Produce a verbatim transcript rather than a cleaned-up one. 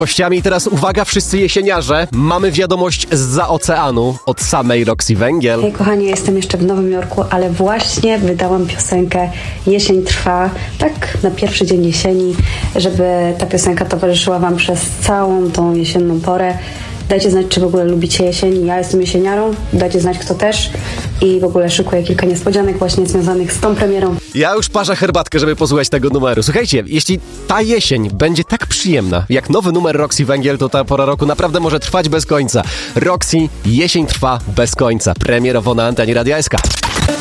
Gościami teraz uwaga, wszyscy jesieniarze. Mamy wiadomość zza oceanu od samej Roxy Węgiel. Hej kochani, jestem jeszcze w Nowym Jorku, ale właśnie wydałam piosenkę Jesień trwa, tak na pierwszy dzień jesieni, żeby ta piosenka towarzyszyła wam przez całą tą jesienną porę. Dajcie znać, czy w ogóle lubicie jesień. Ja jestem jesieniarą, dajcie znać, kto też. I w ogóle szykuję kilka niespodzianek właśnie związanych z tą premierą. Ja już parzę herbatkę, żeby posłuchać tego numeru. Słuchajcie, jeśli ta jesień będzie tak przyjemna, jak nowy numer Roxy Węgiel, to ta pora roku naprawdę może trwać bez końca. Roxy, Jesień trwa bez końca. Premierowo na antenie Radia S K.